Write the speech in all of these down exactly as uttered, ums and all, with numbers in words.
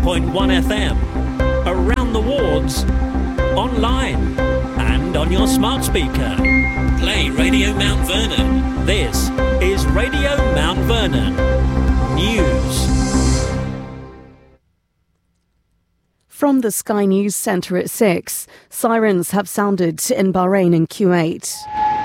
point one F M, around the wards, online, and on your smart speaker. Play Radio Mount Vernon. This is Radio Mount Vernon News. From the Sky News Centre at six, sirens have sounded in Bahrain and Kuwait,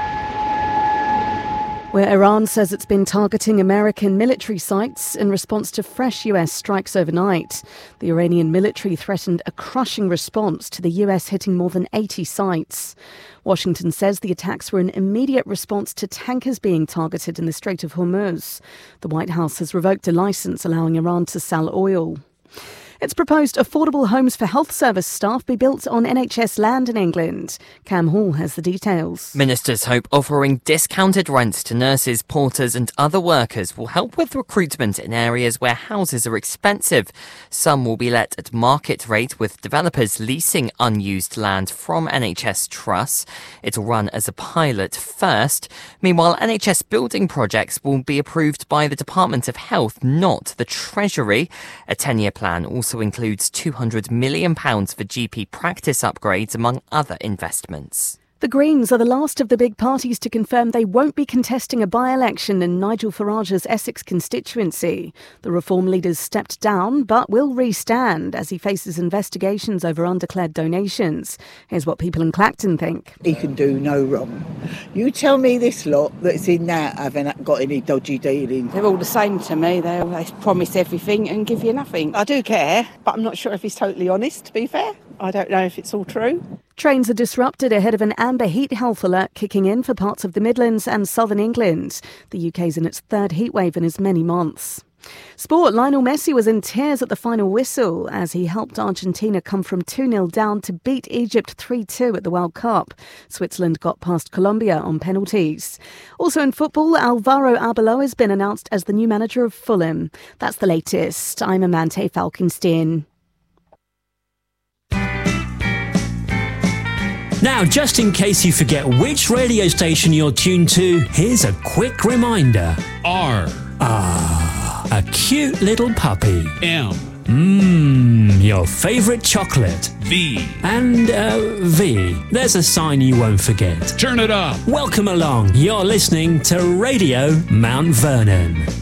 where Iran says it's been targeting American military sites in response to fresh U S strikes overnight. The Iranian military threatened a crushing response to the U S hitting more than eighty sites. Washington says the attacks were an immediate response to tankers being targeted in the Strait of Hormuz. The White House has revoked a licence allowing Iran to sell oil. It's proposed affordable homes for health service staff be built on N H S land in England. Cam Hall has the details. Ministers hope offering discounted rents to nurses, porters and other workers will help with recruitment in areas where houses are expensive. Some will be let at market rate, with developers leasing unused land from N H S trusts. It'll run as a pilot first. Meanwhile, N H S building projects will be approved by the Department of Health, not the Treasury. A ten-year plan also Also includes two hundred million pounds for G P practice upgrades, among other investments. The Greens are the last of the big parties to confirm they won't be contesting a by-election in Nigel Farage's Essex constituency. The Reform leaders stepped down, but will re-stand as he faces investigations over undeclared donations. Here's what people in Clacton think. He can do no wrong. You tell me this lot that's in that haven't got any dodgy dealings. They're all the same to me. They, they promise everything and give you nothing. I do care, but I'm not sure if he's totally honest, to be fair. I don't know if it's all true. Trains are disrupted ahead of an amber heat health alert kicking in for parts of the Midlands and southern England. The U K's in its third heatwave in as many months. Sport, Lionel Messi was in tears at the final whistle as he helped Argentina come from two nil down to beat Egypt three two at the World Cup. Switzerland got past Colombia on penalties. Also in football, Alvaro Arbeloa has been announced as the new manager of Fulham. That's the latest. I'm Amante Falkenstein. Now, just in case you forget which radio station you're tuned to, here's a quick reminder. R. Ah, a cute little puppy. M. Mmm, your favourite chocolate. V. And, uh, V. There's a sign you won't forget. Turn it up. Welcome along. You're listening to Radio Mount Vernon.